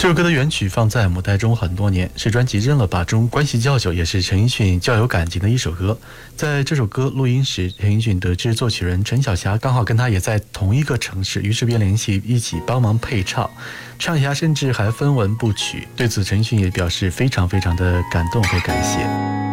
这首歌的原曲放在母带中很多年，是专辑《认了吧》中关系较久，也是陈奕迅较有感情的一首歌。在这首歌录音时，陈奕迅得知作曲人陈小霞刚好跟他也在同一个城市，于是便联系一起帮忙配唱。陈小霞甚至还分文不取，对此陈奕迅也表示非常的感动和感谢。